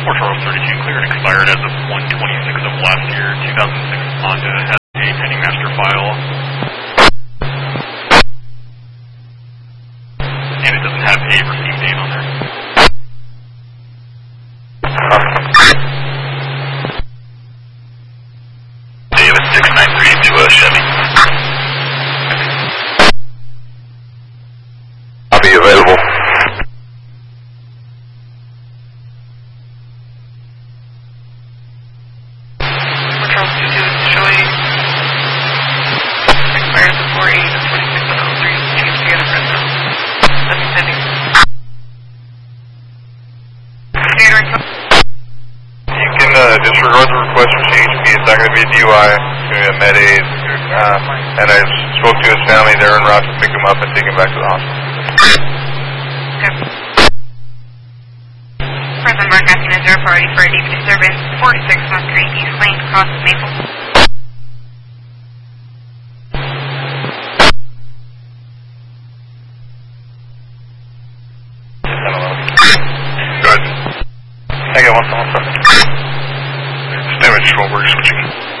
Charles 32 cleared expired as of 1/26 of last year. 2006 Honda has a pending master file. And it doesn't have a receipt date on there. David 693 to Chevy. I'll be available. Disregard the request from CHP. It's not going to be a DUI. It's going to be a med aid. And I spoke to his family. They're en route to pick him up and take him back to the hospital. Okay. Present broadcasting is 0 priority for a deputy service 4613 East Lane, across Maple. Good. I got 1 second. Damage 12, we're switching.